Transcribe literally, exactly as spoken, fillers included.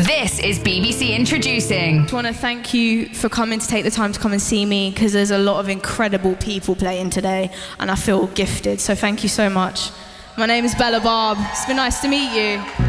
This is B B C Introducing. I just want to thank you for coming to take the time to come and see me, because there's a lot of incredible people playing today and I feel gifted, so thank you so much. My name is Bella Barb. It's been nice to meet you.